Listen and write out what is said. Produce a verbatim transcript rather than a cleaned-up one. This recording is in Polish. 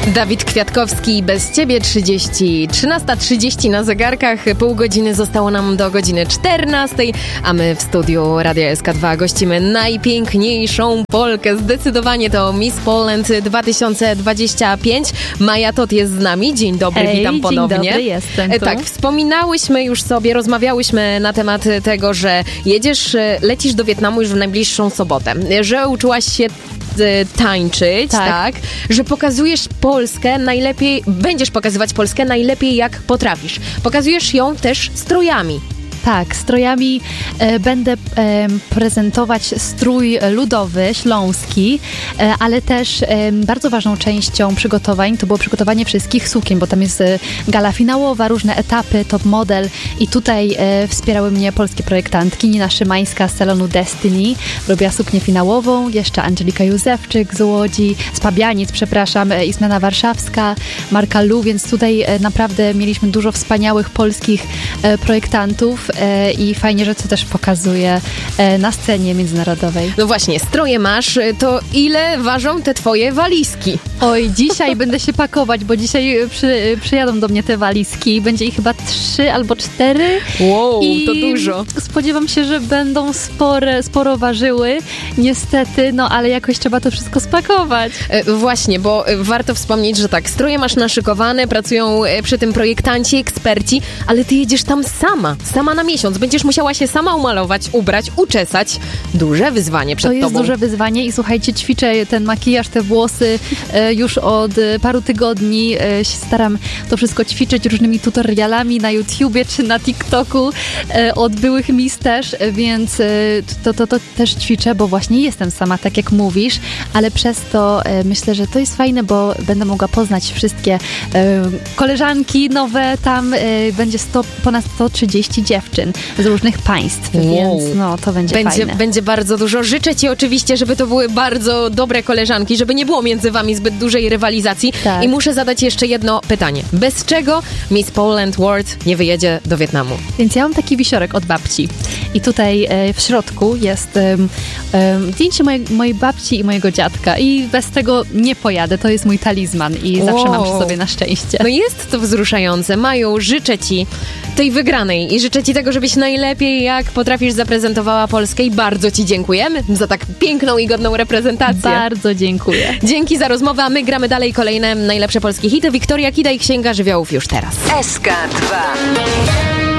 Dawid Kwiatkowski, Bez Ciebie trzydzieści. trzynasta trzydzieści na zegarkach, pół godziny zostało nam do godziny czternastej, a my w studiu Radia S K dwa gościmy najpiękniejszą Polkę. Zdecydowanie to Miss Poland dwa tysiące dwudziesty piąty. Maja Tot jest z nami. Dzień dobry, Ej, witam ponownie. Dzień dobry, jestem tu. Tak, wspominałyśmy już sobie, rozmawiałyśmy na temat tego, że jedziesz, lecisz do Wietnamu już w najbliższą sobotę, że uczyłaś się tańczyć, tak. tak, że pokazujesz Polskę najlepiej, będziesz pokazywać Polskę najlepiej jak potrafisz. Pokazujesz ją też strojami. Tak, strojami e, będę e, prezentować strój ludowy, śląski, e, ale też e, bardzo ważną częścią przygotowań to było przygotowanie wszystkich sukien, bo tam jest e, gala finałowa, różne etapy, top model i tutaj e, wspierały mnie polskie projektantki. Nina Szymańska z salonu Destiny robiła suknię finałową, jeszcze Angelika Józefczyk z Łodzi, z Pabianic, przepraszam, e, Ismena Warszawska, Marka Lu, więc tutaj e, naprawdę mieliśmy dużo wspaniałych polskich e, projektantów, i fajnie, że to też pokazuje na scenie międzynarodowej. No właśnie, stroje masz, to ile ważą te twoje walizki? Oj, dzisiaj będę się pakować, bo dzisiaj przy, przyjadą do mnie te walizki. Będzie ich chyba trzy albo cztery. Wow, I to dużo. Spodziewam się, że będą spore, sporo ważyły, niestety, no ale jakoś trzeba to wszystko spakować. E, właśnie, bo warto wspomnieć, że tak, stroje masz naszykowane, pracują przy tym projektanci, eksperci, ale ty jedziesz tam sama, sama na miesiąc. Będziesz musiała się sama umalować, ubrać, uczesać. Duże wyzwanie przed tobą. To jest tobą. duże wyzwanie i słuchajcie, ćwiczę ten makijaż, te włosy e, już od e, paru tygodni. E, się staram to wszystko ćwiczyć różnymi tutorialami na YouTubie czy na TikToku e, od byłych mis też, e, więc e, to, to, to też ćwiczę, bo właśnie jestem sama, tak jak mówisz, ale przez to e, myślę, że to jest fajne, bo będę mogła poznać wszystkie e, koleżanki nowe. Tam e, będzie sto, ponad sto trzydzieści dziewczyn z różnych państw, wow. Więc no, to będzie, będzie fajne. Będzie bardzo dużo. Życzę ci oczywiście, żeby to były bardzo dobre koleżanki, żeby nie było między wami zbyt dużej rywalizacji. Tak. I muszę zadać jeszcze jedno pytanie. Bez czego Miss Poland World nie wyjedzie do Wietnamu? Więc ja mam taki wisiorek od babci. I tutaj e, w środku jest e, e, zdjęcie mojej, mojej babci i mojego dziadka. I bez tego nie pojadę. To jest mój talizman i wow. zawsze mam przy sobie na szczęście. No jest to wzruszające. Maju, życzę ci tej wygranej i życzę ci tego, żebyś najlepiej jak potrafisz zaprezentowała Polskę i bardzo ci dziękujemy za tak piękną i godną reprezentację. Bardzo dziękuję. Dzięki za rozmowę, a my gramy dalej kolejne najlepsze polskie hity. Wiktoria Kida i Księga Żywiołów już teraz. S K dwa.